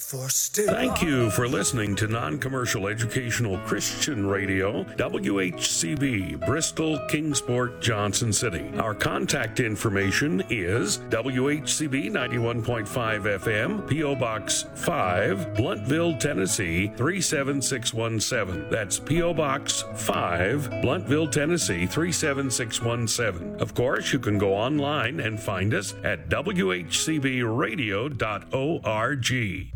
for still. Thank you for listening to Non-Commercial Educational Christian Radio, WHCB, Bristol, Kingsport, Johnson City. Our contact information is WHCB 91.5 FM, P.O. Box 5, Bluntville, Tennessee 37617. That's P.O. Box 5, Bluntville, Tennessee 37617. Of course, you can go online and find us at WHCBradio.org.